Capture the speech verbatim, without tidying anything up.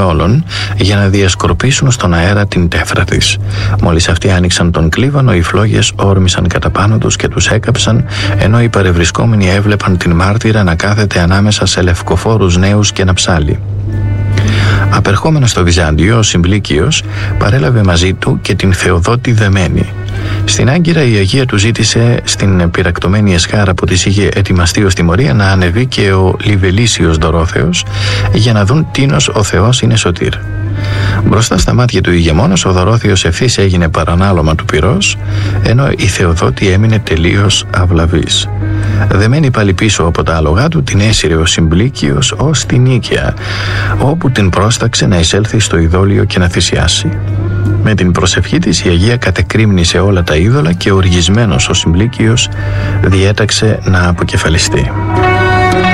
όλων για να διασκορπίσουν στον αέρα την τέφρα της. Μόλις αυτοί άνοιξαν τον κλίβανο, οι φλόγες όρμησαν κατά πάνω τους και τους έκαψαν, ενώ οι παρευρισκόμενοι έβλεπαν την μάρτυρα να κάθεται ανάμεσα σε λευκοφόρους νέους και να ψάλει. Απερχόμενος στο Βυζάντιο, ο Συμπλίκιος παρέλαβε μαζί του και την Θεοδότη δεμένη. Στην Άγκυρα η Αγία του ζήτησε στην πυρακτωμένη εσχάρα που της είχε ετοιμαστεί ως τιμωρία να ανεβεί και ο Λιβελίσιος Δωρόθεος για να δουν τίνος ο Θεός είναι σωτήρ. Μπροστά στα μάτια του ηγεμόνος, ο Δωρόθεος ευθύς έγινε παρανάλωμα του πυρός, ενώ η Θεοδότη έμεινε τελείως αυλαβής. Δεμένη πάλι πίσω από τα άλογά του, την έσυρε ο Συμπλίκιος ως την Νίκαια, όπου την πρόσταξε να εισέλθει στο ειδόλιο και να θυσιάσει. Με την προσευχή της η Αγία κατεκρύμνησε όλα τα είδωλα και οργισμένος ο Συμπλίκιος διέταξε να αποκεφαλιστεί.